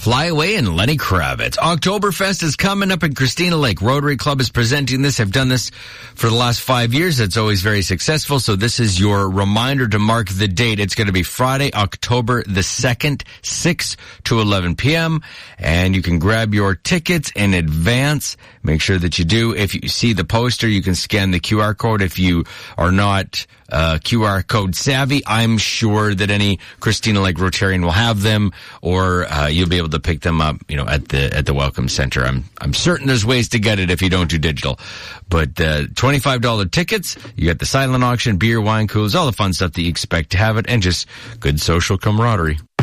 Fly Away and Lenny Kravitz. Oktoberfest is coming up in Christina Lake. Rotary Club is presenting this. I've done this for the last 5 years. It's always very successful. So this is your reminder to mark the date. It's going to be Friday, October the 2nd, 6 to 11 p.m. And you can grab your tickets in advance. Make sure that you do. If you see the poster, you can scan the QR code. If you are not QR code savvy, I'm sure that any Christina Lake Rotarian will have them, or you'll be able to pick them up, at the Welcome Center. I'm certain there's ways to get it if you don't do digital. But $25 tickets, you get the silent auction, beer, wine coolers, all the fun stuff that you expect to have it, and just good social camaraderie.